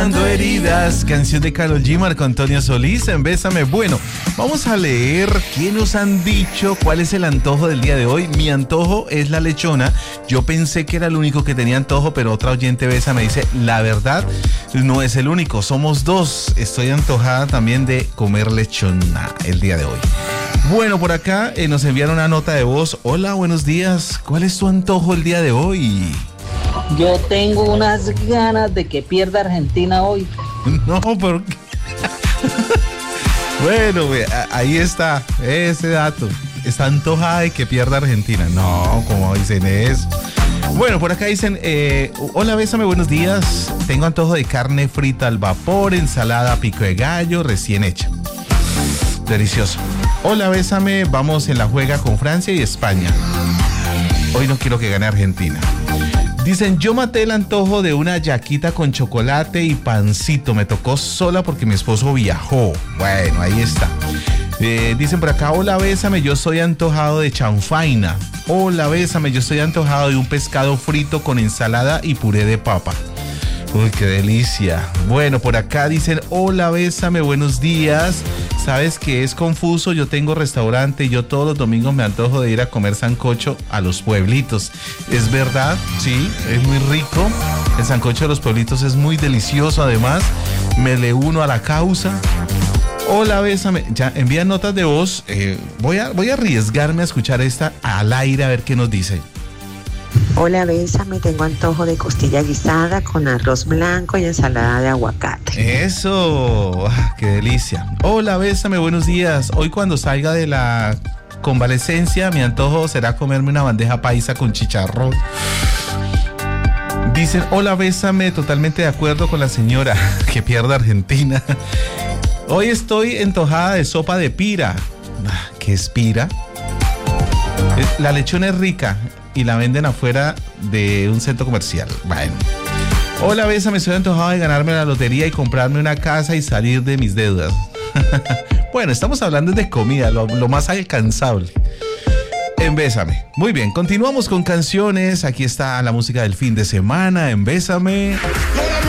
sanando heridas. Canción de Karol G, Marco Antonio Solís, en Bésame. Bueno, vamos a leer quién nos han dicho cuál es el antojo del día de hoy. Mi antojo es la lechona. Yo pensé que era el único que tenía antojo, pero otra oyente Besa me dice, la verdad, no es el único, somos dos. Estoy antojada también de comer lechona el día de hoy. Bueno, por acá nos enviaron una nota de voz. Hola, buenos días. ¿Cuál es tu antojo el día de hoy? Yo tengo unas ganas de que pierda Argentina hoy. No, ¿por qué? Bueno, ahí está, ese dato. Está antojada de que pierda Argentina. No, como dicen eso. Bueno, por acá dicen, hola, Bésame, buenos días. Tengo antojo de carne frita al vapor, ensalada pico de gallo recién hecha. Delicioso. Hola, Bésame, vamos en la juega con Francia y España. Hoy no quiero que gane Argentina. Dicen, yo maté el antojo de una yaquita con chocolate y pancito. Me tocó sola porque mi esposo viajó. Bueno, ahí está. Dicen por acá, hola, Bésame, yo soy antojado de chanfaina. Hola, Bésame, yo estoy antojado de un pescado frito con ensalada y puré de papa. Uy, qué delicia. Bueno, por acá dicen, hola, Bésame, buenos días. ¿Sabes que es confuso? Yo tengo restaurante y yo todos los domingos me antojo de ir a comer sancocho a los pueblitos. ¿Es verdad? Sí, es muy rico. El sancocho de los pueblitos es muy delicioso, además. Me le uno a la causa. Hola, Bésame. Ya envían notas de voz. Voy a arriesgarme a escuchar esta al aire a ver qué nos dice. Hola, Bésame, tengo antojo de costilla guisada con arroz blanco y ensalada de aguacate. ¡Eso! ¡Qué delicia! Hola, Bésame, buenos días. Hoy cuando salga de la convalecencia, mi antojo será comerme una bandeja paisa con chicharrón. Dicen, hola, Bésame, totalmente de acuerdo con la señora, que pierda Argentina. Hoy estoy antojada de sopa de pira. ¿Qué es pira? La lechona es rica y la venden afuera de un centro comercial. Bueno. Hola, Bésame, estoy antojado de ganarme la lotería y comprarme una casa y salir de mis deudas. Bueno, estamos hablando de comida, lo más alcanzable. En Bésame. Muy bien, continuamos con canciones. Aquí está la música del fin de semana en Bésame.